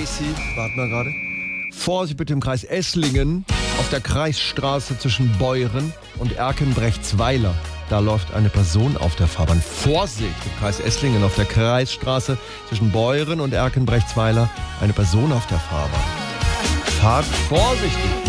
Sie, warten wir gerade. Vorsicht bitte im Kreis Esslingen auf der Kreisstraße zwischen Beuren und Erkenbrechtsweiler. Da läuft eine Person auf der Fahrbahn. Vorsicht im Kreis Esslingen auf der Kreisstraße zwischen Beuren und Erkenbrechtsweiler. Eine Person auf der Fahrbahn. Fahrt vorsichtig.